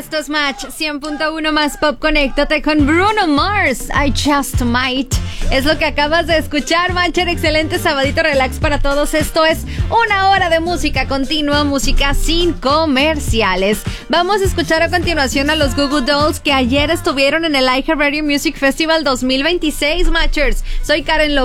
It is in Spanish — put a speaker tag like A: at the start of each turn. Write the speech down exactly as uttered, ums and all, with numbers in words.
A: Esto es Match cien punto uno más Pop. Conéctate con Bruno Mars. I Just Might. Es lo que acabas de escuchar, Matcher. Excelente sabadito relax para todos. Esto es una hora de música continua, música sin comerciales. Vamos a escuchar a continuación a los Goo Goo Dolls, que ayer estuvieron en el iHeartRadio Music Festival dos mil veintiséis, Matchers. Soy Karen López.